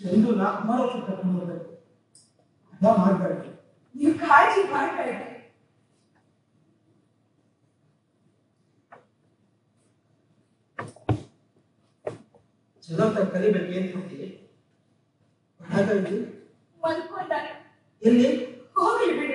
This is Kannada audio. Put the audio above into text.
ಎಂದು ನಾ ಕುಮಾರಕ್ಕೆ ಕರ್ಕೊಂಡು ಹೋಗ್ಬೇಕು. ಅದ ಮಾಡಬೇಡಿ, ನೀವು ಕಾಳಜಿ ಮಾಡಬೇಡಿ. ಚಲೋ ಕಲಿಬೇಕು ಏನ್ ಹೇಳ್ತೀವಿ? ಹಾಗಾಗಿ ಮಲ್ಕೊಂಡಾಗ ಎಲ್ಲಿ ಹೋಗ್ಲಿ ಬಿಡಿ.